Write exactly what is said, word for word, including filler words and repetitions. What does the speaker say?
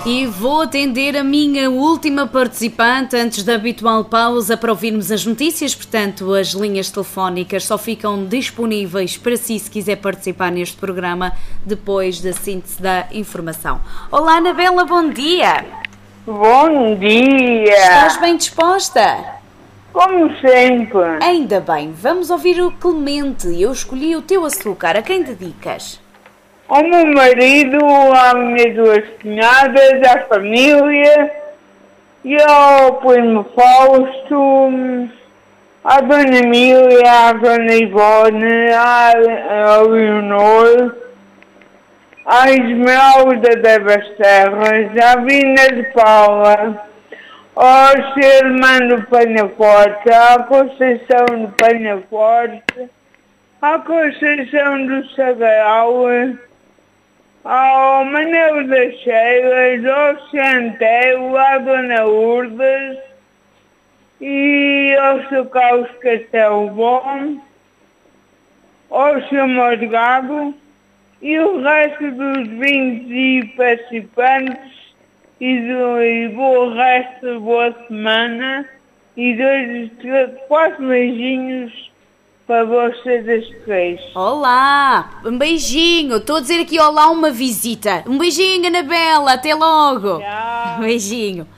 E vou atender a minha última participante antes da habitual pausa para ouvirmos as notícias. Portanto, as linhas telefónicas só ficam disponíveis para si se quiser participar neste programa depois da síntese da informação. Olá, Anabela, bom dia. Bom dia. Estás bem disposta? Como sempre. Ainda bem, vamos ouvir o Clemente. Eu escolhi o teu açúcar. A quem dedicas? Ao meu marido, às minhas duas cunhadas, à família e ao primo Fausto, à dona Emília, à dona Ivone, à, à Leonor, à Esmeralda da Basterras, à Vina de Paula, ao Germano Panaforte, à Conceição do Panaforte, à Conceição do Sagral, ao Manel das Cheias, ao Santel, à Dona Urdas e ao seu Carlos Castelo Bom, ao seu Morgado e o resto dos vinhos e participantes e, do, e bom resto, boa semana e dois, quatro beijinhos para vocês das três. Olá, um beijinho. Estou a dizer aqui olá uma visita. Um beijinho, Anabela, até logo. Tchau. Um beijinho.